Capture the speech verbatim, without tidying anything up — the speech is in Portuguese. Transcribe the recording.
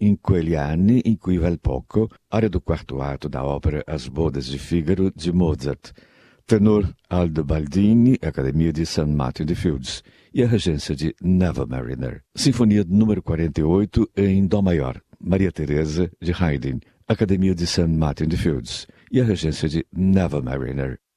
in quegli anni in cui val poco, aria do quarto ato da ópera As Bodas de Fígaro de Mozart, tenor Aldo Baldini, Academia de Saint Martin de Fields, e a regência de Nevermariner. Sinfonia número quarenta e oito em Dó maior, Maria Teresa de Haydn, Academia de Saint Martin de Fields, e a regência de Nevermariner.